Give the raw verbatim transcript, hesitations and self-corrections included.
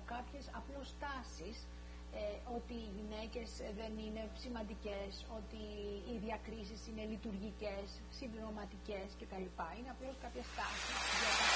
κάποιες απλώς τάσεις, ε, ότι οι γυναίκες δεν είναι σημαντικές, ότι οι διακρίσεις είναι λειτουργικές, συμπληρωματικές κτλ. Είναι απλώς κάποιες τάσεις.